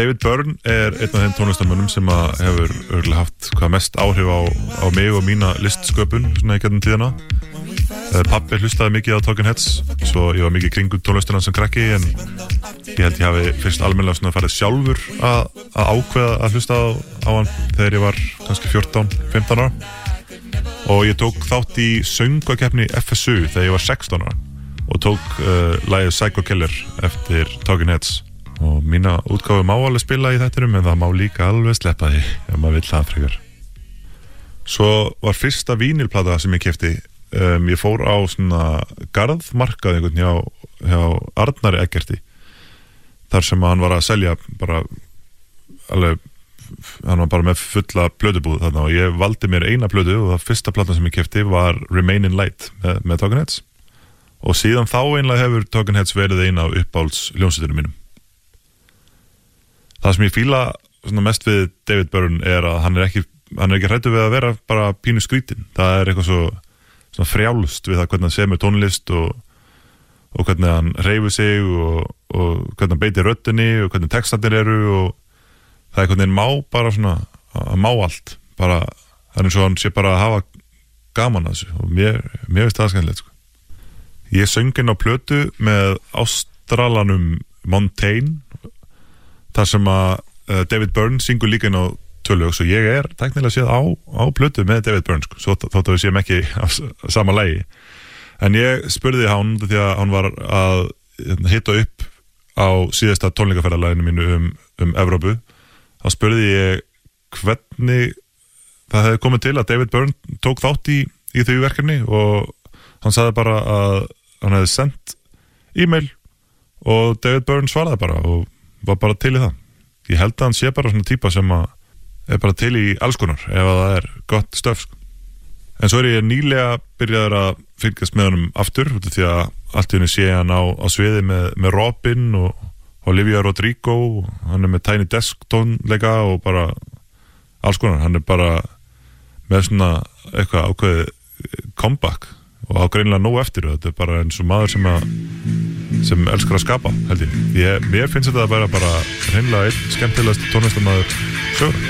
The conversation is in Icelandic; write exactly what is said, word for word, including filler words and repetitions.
David Byrne er einn af þeim tónlistarmönnum sem að hefur örgulega haft hvað mest áhrif á, á mig og mína listsköpun svona í gegnum tíðina. Pabbi hlustaði mikið á Talking Heads, svo ég var mikið kringum tónlistina sem krakki, en ég held ég hafi fyrst almennilega svona farið sjálfur að, að ákveða að hlusta á, á hann þegar ég var kannski fjórtán fimmtán ára. Og ég tók þátt í söngvakeppni F S U þegar ég var sextán ára og tók uh, lagið Psycho Killer eftir Talking Heads. Og mína útgáfu má alveg spila í þættinum, en það má líka alveg sleppa því ef maður vill það frekar. Svo var fyrsta vínilplata sem ég keypti, um, ég fór á svona garðmarkað einhvern hjá, hjá Arnari Eggerti, þar sem hann var að selja bara alveg, hann var bara með fulla plötubúð þarna, og ég valdi mér eina plötu, og það fyrsta platan sem ég keypti var Remain in Light með, með Talking Heads. Og síðan þá einlega hefur Talking Heads verið eina af uppáhalds hljómsveitunum mínum. Það sem ég fíla svona mest við David Byrne er að hann er ekki, hann er ekki hræddur við að vera bara pínu skrítinn. Það er eitthvað svo svona frjálst við það hvernig hann semur tónlist og, og hvernig hann hreyfir sig og, og hvernig hann beitir röddinni og hvernig textarnir eru, og það er einhvern veginn má bara svona, að má allt. Bara, það er eins og hann sé bara að hafa gaman að þessu, og mér, mér finnst það skemmtilegt, sko. Ég söng inn á plötu með Ástralanum Montaigne, þar sem að uh, David Byrne syngur líka inn á tvö lög, svo ég er teknilega séð á, á plötu með David Byrne, sko, svo þótt að við séum ekki á sama lagi. En ég spurði hann því að hann var að hitta upp á síðasta tónleikaferðalaginu mínu um, um Evrópu. Þá spurði ég hvernig það hefði komið til að David Byrne tók þátt í, í þau verkefni, og hann sagði bara að hann hefði sendt e-mail og David Byrne svaraði bara og var bara til í það. Ég held að hann sé bara svona típa sem að er bara til í alls konar ef að það er gott stöf, sko. En svo er ég nýlega byrjaður að fylgjast með honum aftur, því að allt í henni sé hann á, á sviði með, með Robin og Olivia Rodrigo, hann er með Tiny Desk tónleika og bara alls konar. Hann er bara með svona eitthvað ákveðið comeback og á greinilega nóg eftir, og þetta er bara eins og maður sem að sem elskar að skapa, held ég. ég mér finnst þetta að vera bara hreinlega einn skemmtilegast tónlistarmaður sögur.